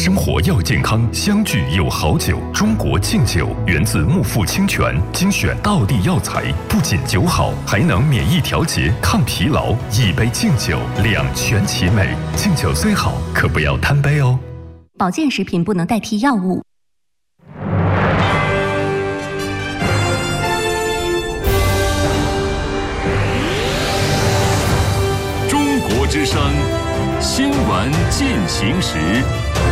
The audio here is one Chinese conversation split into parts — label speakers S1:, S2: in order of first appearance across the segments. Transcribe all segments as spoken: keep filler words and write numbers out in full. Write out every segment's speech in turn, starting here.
S1: 生活要健康，相聚有好酒。中国敬酒源自木富清泉，精选道地药材，不仅酒好，还能免疫调节、抗疲劳。一杯敬酒，两全其美。敬酒虽好，可不要贪杯哦。
S2: 保健食品不能代替药物。
S3: 中国之声新闻进行时。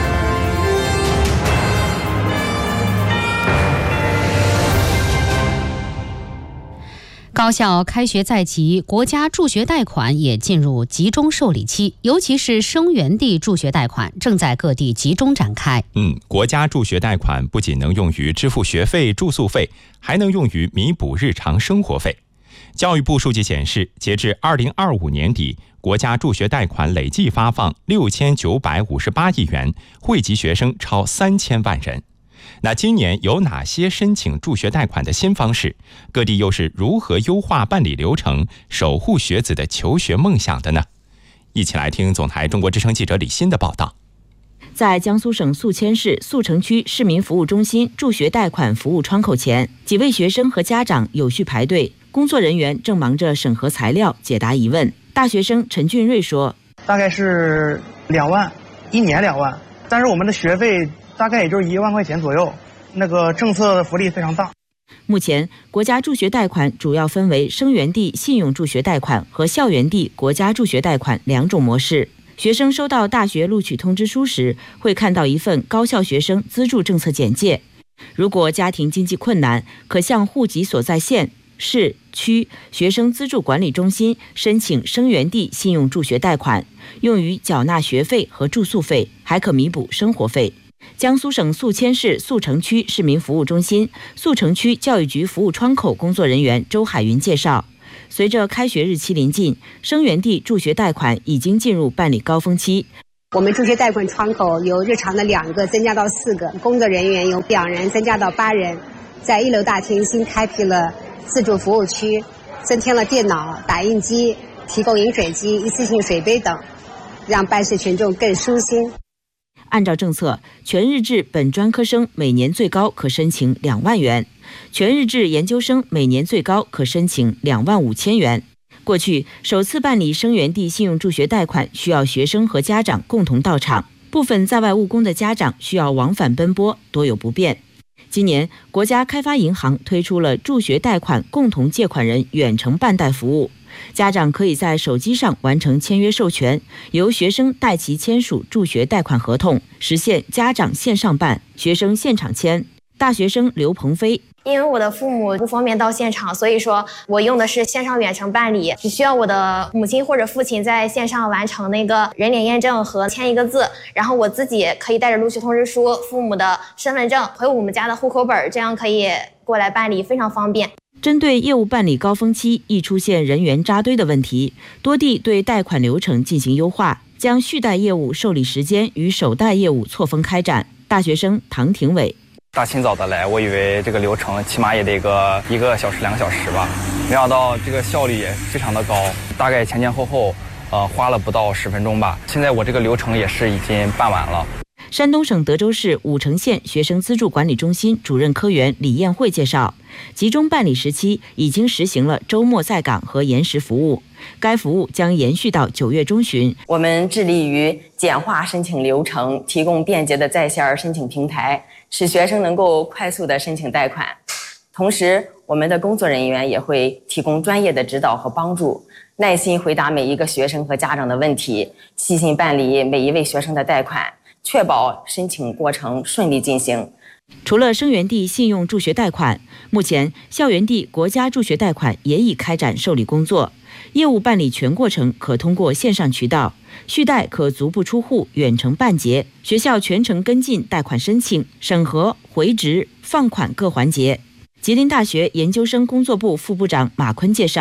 S4: 高校开学在即，国家助学贷款也进入集中受理期，尤其是生源地助学贷款正在各地集中展开。
S5: 嗯，国家助学贷款不仅能用于支付学费、住宿费，还能用于弥补日常生活费。教育部数据显示，截至二零二五年底，国家助学贷款累计发放六千九百五十八亿元，惠及学生超三千万人。那今年有哪些申请助学贷款的新方式？各地又是如何优化办理流程，守护学子的求学梦想的呢？一起来听总台中国之声记者李欣的报道。
S6: 在江苏省宿迁市宿城区市民服务中心助学贷款服务窗口前，几位学生和家长有序排队，工作人员正忙着审核材料、解答疑问。大学生陈俊瑞说：“
S7: 大概是两万，一年两万，但是我们的学费大概也就是一万块钱左右，那个政策的福利非常大。”
S6: 目前，国家助学贷款主要分为生源地信用助学贷款和校园地国家助学贷款两种模式。学生收到大学录取通知书时，会看到一份高校学生资助政策简介。如果家庭经济困难，可向户籍所在县、市、区学生资助管理中心申请生源地信用助学贷款，用于缴纳学费和住宿费，还可弥补生活费。江苏省宿迁市宿城区市民服务中心宿城区教育局服务窗口工作人员周海云介绍，随着开学日期临近，生源地助学贷款已经进入办理高峰期。
S8: 我们助学贷款窗口由日常的两个增加到四个，工作人员由两人增加到八人。在一楼大厅新开辟了自助服务区，增添了电脑、打印机，提供饮水机、一次性水杯等，让办事群众更舒心。
S6: 按照政策，全日制本专科生每年最高可申请两万元，全日制研究生每年最高可申请两万五千元。过去首次办理生源地信用助学贷款需要学生和家长共同到场，部分在外务工的家长需要往返奔波，多有不便。今年，国家开发银行推出了助学贷款共同借款人远程办贷服务，家长可以在手机上完成签约授权，由学生代其签署助学贷款合同，实现家长线上办，学生现场签。大学生刘鹏飞：
S9: 因为我的父母不方便到现场，所以说我用的是线上远程办理，只需要我的母亲或者父亲在线上完成那个人脸验证和签一个字，然后我自己可以带着录取通知书、父母的身份证和我们家的户口本，这样可以过来办理，非常方便。
S6: 针对业务办理高峰期易出现人员扎堆的问题，多地对贷款流程进行优化，将续贷业务受理时间与首贷业务错峰开展。大学生唐廷伟：
S10: 大清早的来，我以为这个流程起码也得个一个小时两个小时吧，没想到这个效率也非常的高，大概前前后后呃花了不到十分钟吧。现在我这个流程也是已经办完了。
S6: 山东省德州市武城县学生资助管理中心主任科员李艳慧介绍，集中办理时期已经实行了周末在岗和延时服务，该服务将延续到九月中旬。
S11: 我们致力于简化申请流程，提供便捷的在线申请平台，使学生能够快速的申请贷款。同时，我们的工作人员也会提供专业的指导和帮助，耐心回答每一个学生和家长的问题，细心办理每一位学生的贷款，确保申请过程顺利进行。
S6: 除了生源地信用助学贷款，目前校园地国家助学贷款也已开展受理工作，业务办理全过程可通过线上渠道，续贷可足不出户远程办结，学校全程跟进贷款申请、审核、回执、放款各环节。吉林大学研究生工作部副部长马坤介绍，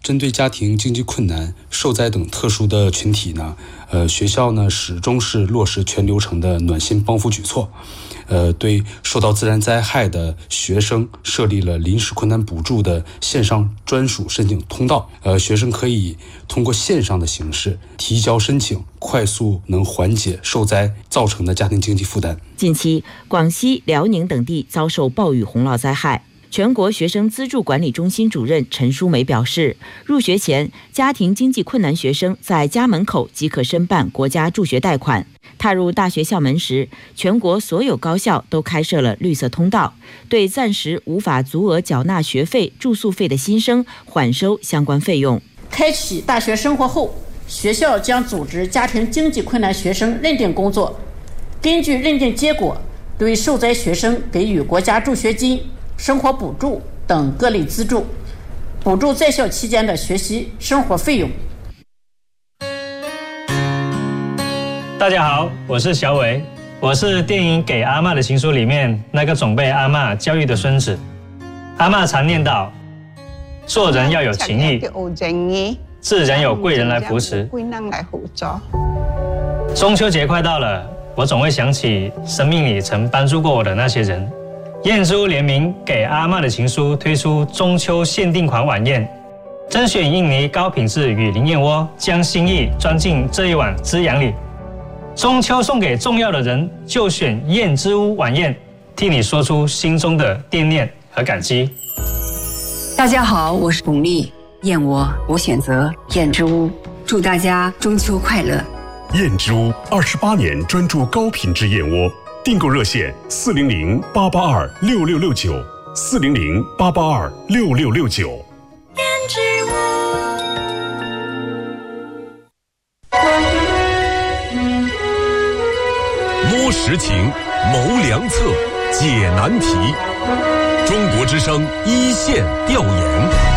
S12: 针对家庭经济困难、受灾等特殊的群体呢，呃，学校呢始终是落实全流程的暖心帮扶举措。呃，对受到自然灾害的学生设立了临时困难补助的线上专属申请通道。呃，学生可以通过线上的形式提交申请，快速能缓解受灾造成的家庭经济负担。
S6: 近期，广西、辽宁等地遭受暴雨洪涝灾害。全国学生资助管理中心主任陈淑梅表示，入学前，家庭经济困难学生在家门口即可申办国家助学贷款。踏入大学校门时，全国所有高校都开设了绿色通道，对暂时无法足额缴纳学费、住宿费的新生缓收相关费用。
S13: 开启大学生活后，学校将组织家庭经济困难学生认定工作，根据认定结果，对受灾学生给予国家助学金、生活补助等各类资助，补助在校期间的学习生活费用。
S14: 大家好，我是小伟，我是电影《给阿嬷的情书》里面那个总被阿嬷教育的孙子。阿嬷常念叨，做人要有情义，自然有贵人来扶持。中秋节快到了，我总会想起生命里曾帮助过我的那些人。燕之屋联名《给阿嬷的情书》推出中秋限定款晚宴，甄选印尼高品质雨林燕窝，将心意装进这一碗滋养里。中秋送给重要的人，就选燕之屋晚宴，替你说出心中的惦念和感激。
S15: 大家好，我是巩俐，燕窝我选择燕之屋，祝大家中秋快乐。
S16: 燕之屋二十八年专注高品质燕窝，订购热线四零零八八二六六六九，四零零八八二六六六九。燕之屋。
S1: 摸实情，谋良策，解难题。中国之声一线调研。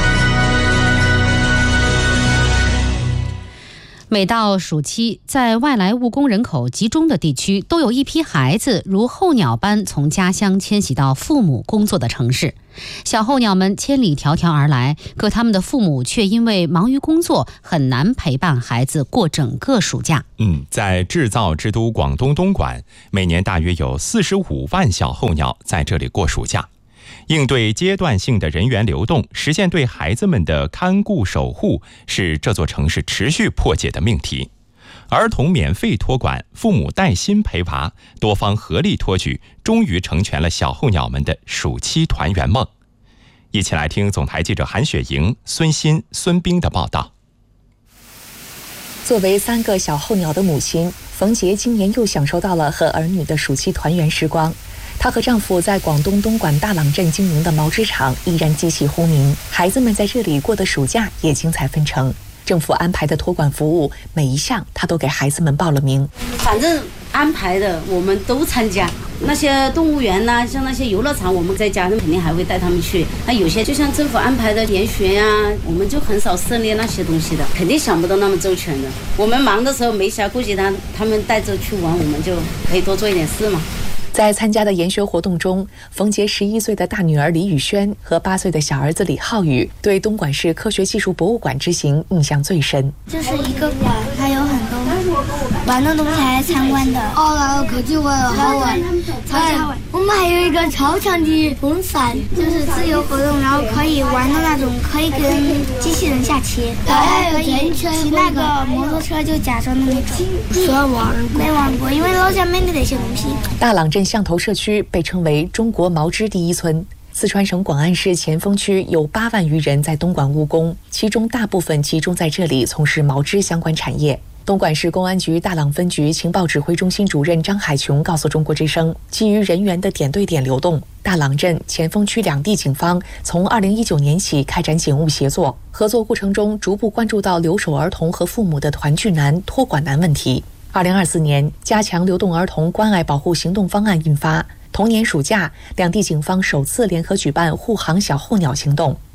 S4: 每到暑期，在外来务工人口集中的地区，都有一批孩子如候鸟般从家乡迁徙到父母工作的城市。小候鸟们千里迢迢而来，可他们的父母却因为忙于工作，很难陪伴孩子过整个暑假。
S5: 嗯，在制造之都广东东莞，每年大约有四十五万小候鸟在这里过暑假。应对阶段性的人员流动，实现对孩子们的看顾守护，是这座城市持续破解的命题。儿童免费托管，父母带薪陪娃，多方合力托举，终于成全了小候鸟们的暑期团圆梦。一起来听总台记者韩雪莹、孙鑫、孙冰的报道。
S17: 作为三个小候鸟的母亲，冯杰今年又享受到了和儿女的暑期团圆时光。她和丈夫在广东东莞大朗镇经营的毛织厂依然机器轰鸣，孩子们在这里过的暑假也精彩纷呈。政府安排的托管服务，每一项她都给孩子们报了名。
S18: 反正安排的我们都参加，那些动物园呐、啊，像那些游乐场，我们在家人肯定还会带他们去。那有些就像政府安排的研学呀、啊，我们就很少涉猎那些东西的，肯定想不到那么周全的。我们忙的时候没暇顾及他，他们带着去玩，我们就可以多做一点事嘛。
S17: 在参加的研学活动中，冯杰十一岁的大女儿李宇轩和八岁的小儿子李浩宇对东莞市科学技术博物馆之行印象最深。
S19: 这是一个馆，它有很多玩的东西还参观的。哦，然后科技馆好玩，超好玩。我们还有一个超强的风扇，就是自由活动，然后可以玩的那种，可以跟机器人下棋。还有可以骑那个摩托车，就假装那种。虽然玩过，没玩过，因为老家没得那些东西。
S17: 大朗镇象头社区被称为中国毛织第一村。四川省广安市前锋区有八万余人在东莞务工，其中大部分集中在这里从事毛织相关产业。东莞市公安局大朗分局情报指挥中心主任张海琼告诉中国之声，基于人员的点对点流动，大朗镇、前锋区两地警方从二零一九年起开展警务协作，合作过程中逐步关注到留守儿童和父母的团聚难、托管难问题。二零二四年，加强流动儿童关爱保护行动方案印发。同年暑假，两地警方首次联合举办护航小候鸟行动。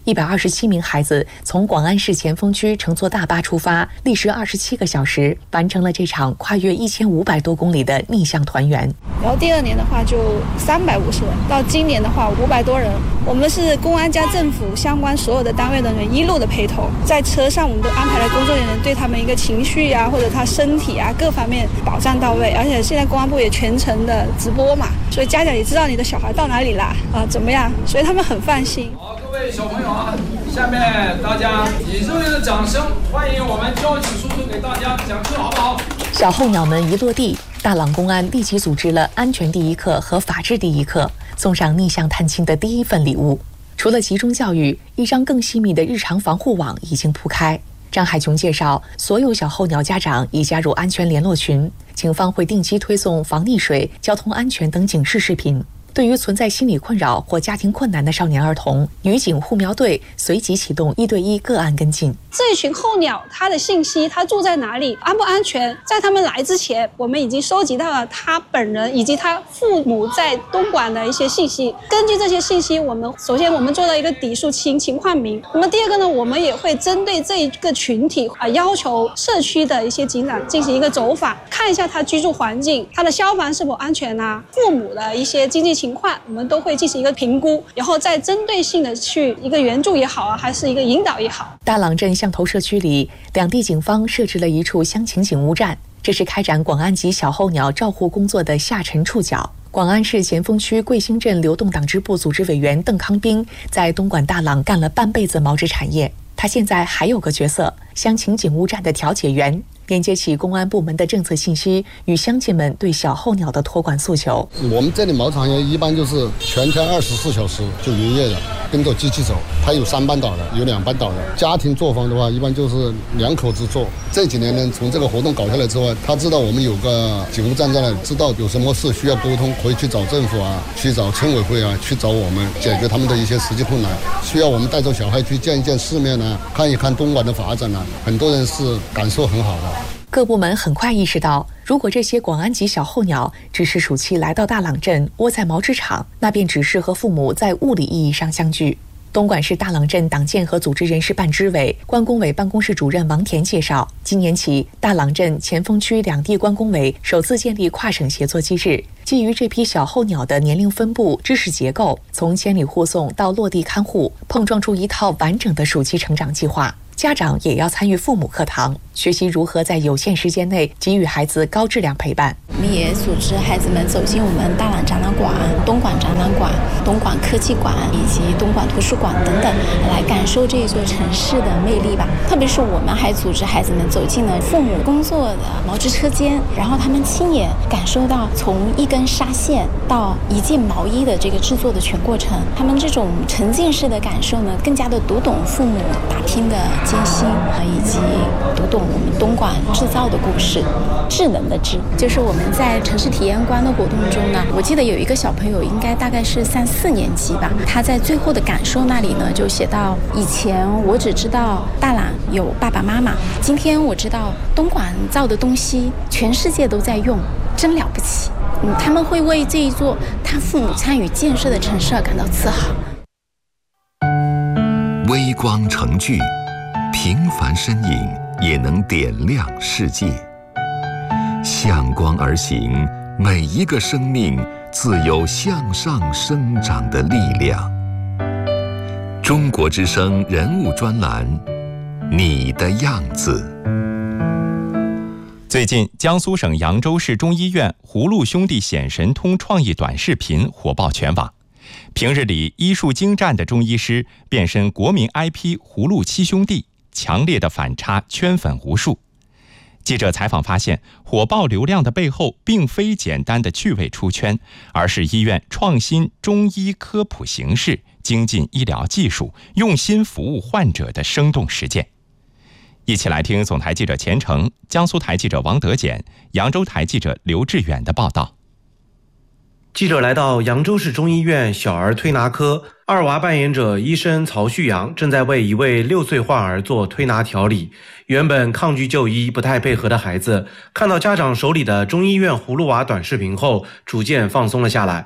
S17: 一百二十七名孩子从广安市前锋区乘坐大巴出发，历时二十七个小时，完成了这场跨越一千五百多公里的逆向团圆。
S20: 然后第二年的话就三百五十人，到今年的话五百多人。我们是公安加政府相关所有的单位的人一路的陪同，在车上我们都安排了工作人员，对他们一个情绪啊或者他身体啊各方面保障到位。而且现在公安部也全程的直播嘛，所以家长也知道你的小孩到哪里啦啊怎么样，所以他们很放心。
S21: 好，各位小朋友啊，下面大家以热烈的掌声欢迎我们交警叔叔给大家讲课，好不好？
S17: 小候鸟们一落地，大朗公安立即组织了安全第一课和法治第一课，送上逆向探亲的第一份礼物。除了集中教育，一张更细密的日常防护网已经铺开。张海琼介绍，所有小候鸟家长已加入安全联络群，警方会定期推送防溺水、交通安全等警示视频。对于存在心理困扰或家庭困难的少年儿童，女警护苗队随即启动一对一个案跟进。
S20: 这一群候鸟，它的信息，它住在哪里，安不安全，在他们来之前，我们已经收集到了他本人以及他父母在东莞的一些信息。根据这些信息，我们首先我们做了一个底数情情况名。那么第二个呢，我们也会针对这一个群体啊，要求社区的一些警长进行一个走访，看一下他居住环境，他的消防是否安全啊，父母的一些经济情况，我们都会进行一个评估，然后再针对性的去一个援助也好啊，还是一个引导也好。
S17: 大朗镇象头社区里，两地警方设置了一处乡情警务站，这是开展广安籍小候鸟照护工作的下沉触角。广安市前锋区贵兴镇流动党支部组织委员邓康斌在东莞大朗干了半辈子毛织产业，他现在还有个角色，乡情警务站的调解员，连接起公安部门的政策信息与乡亲们对小候鸟的托管诉求。
S22: 我们这里毛产业一般就是全天二十四小时就营业的，跟着机器走。它有三班倒的，有两班倒的。家庭作坊的话，一般就是两口子做。这几年呢，从这个活动搞下来之后，他知道我们有个警务站在那里，知道有什么事需要沟通，可以去找政府啊，去找村委会啊，去找我们解决他们的一些实际困难。需要我们带着小孩去见一见世面啊，看一看东莞的发展啊，很多人是感受很好的。
S17: 各部门很快意识到，如果这些广安籍小候鸟只是暑期来到大朗镇窝在毛织厂，那便只是和父母在物理意义上相聚。东莞市大朗镇党建和组织人事办支委关工委办公室主任王田介绍，今年起，大朗镇前锋区两地关工委首次建立跨省协作机制，基于这批小候鸟的年龄分布、知识结构，从千里护送到落地看护，碰撞出一套完整的暑期成长计划。家长也要参与父母课堂，学习如何在有限时间内给予孩子高质量陪伴。
S23: 我们也组织孩子们走进我们大朗展览馆、东莞展览馆、东莞科技馆以及东莞图书馆等等，来感受这座城市的魅力吧。特别是我们还组织孩子们走进了父母工作的毛织车间，然后他们亲眼感受到从一根纱线到一件毛衣的这个制作的全过程。他们这种沉浸式的感受呢，更加的读懂父母打拼的艰辛啊，以及读懂我们东莞制造的故事。智能的智，就是我们在城市体验馆的活动中呢，我记得有一个小朋友，应该大概是三四年级吧，他在最后的感受那里呢，就写到：以前我只知道大朗有爸爸妈妈，今天我知道东莞造的东西全世界都在用，真了不起。嗯，他们会为这一座他父母参与建设的城市而感到自豪。
S24: 微光成炬，平凡身影也能点亮世界。向光而行，每一个生命自有向上生长的力量。中国之声人物专栏，你的样子。
S5: 最近，江苏省扬州市中医院葫芦兄弟显神通创意短视频火爆全网。平日里医术精湛的中医师变身国民 I P 葫芦七兄弟，强烈的反差圈粉无数。记者采访发现，火爆流量的背后并非简单的趣味出圈，而是医院创新中医科普形式、精进医疗技术、用心服务患者的生动实践。一起来听总台记者钱程、江苏台记者王德简、扬州台记者刘志远的报道。
S25: 记者来到扬州市中医院小儿推拿科，二娃扮演者医生曹旭阳正在为一位六岁患儿做推拿调理。原本抗拒就医、不太配合的孩子，看到家长手里的中医院葫芦娃短视频后，逐渐放松了下来。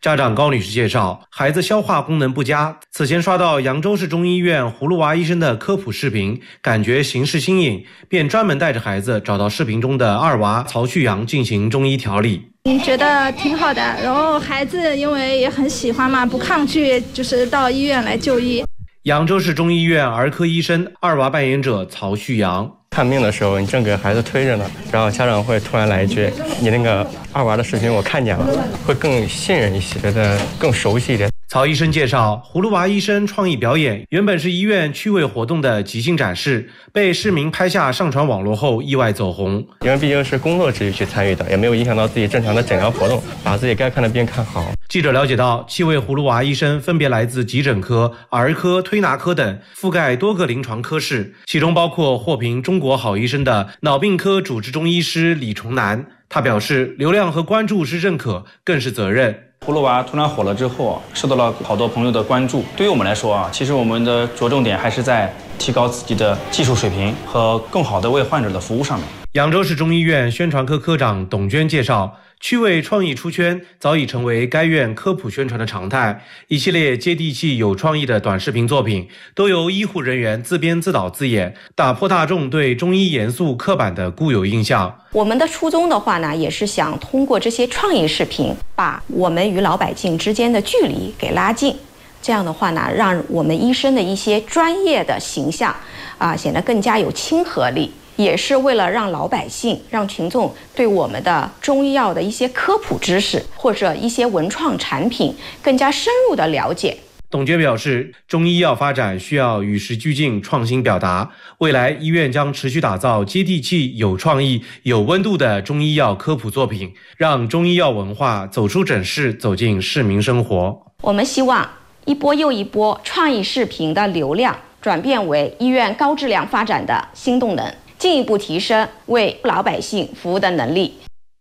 S25: 家长高女士介绍，孩子消化功能不佳，此前刷到扬州市中医院葫芦娃医生的科普视频，感觉形势新颖，便专门带着孩子找到视频中的二娃曹旭阳进行中医调理。
S2: 嗯，觉得挺好的，然后孩子因为也很喜欢嘛，不抗拒，就是到医院来就医。
S25: 扬州市中医院儿科医生二娃扮演者曹旭阳。
S3: 看病的时候，你正给孩子推着呢，然后家长会突然来一句：“你那个二娃的视频我看见了”，会更信任一些，觉得更熟悉一点。
S25: 曹医生介绍，葫芦娃医生创意表演原本是医院趣味活动的即兴展示，被市民拍下上传网络后意外走红。
S3: 因为毕竟是工作之余去参与的，也没有影响到自己正常的诊疗活动，把自己该看的病看好。
S25: 记者了解到，七位葫芦娃医生分别来自急诊科、儿科、推拿科等，覆盖多个临床科室，其中包括获评中国好医生的脑病科主治中医师李崇南。他表示，流量和关注是认可，更是责任。
S7: 葫芦娃突然火了之后啊，受到了好多朋友的关注。对于我们来说啊，其实我们的着重点还是在提高自己的技术水平和更好的为患者的服务上面。
S25: 扬州市中医院宣传科科长董娟介绍，趣味创意出圈早已成为该院科普宣传的常态，一系列接地气有创意的短视频作品都由医护人员自编自导自演，打破大众对中医严肃刻板的固有印象。
S8: 我们的初衷的话呢，也是想通过这些创意视频，把我们与老百姓之间的距离给拉近，这样的话呢，让我们医生的一些专业的形象啊，显得更加有亲和力。也是为了让老百姓、让群众对我们的中医药的一些科普知识或者一些文创产品更加深入的了解。
S25: 董娟表示，中医药发展需要与时俱进、创新表达。未来医院将持续打造接地气、有创意、有温度的中医药科普作品，让中医药文化走出诊室，走进市民生活。
S8: 我们希望一波又一波创意视频的流量转变为医院高质量发展的新动能，进一步提升为老百姓服务的能力。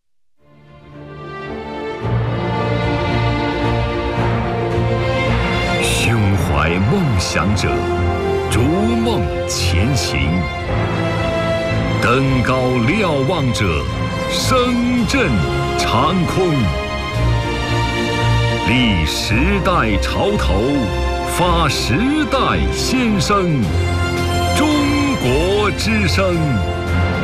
S24: 胸怀梦想者，逐梦前行；登高瞭望者，声震长空。立时代潮头，发时代先声。中国之声。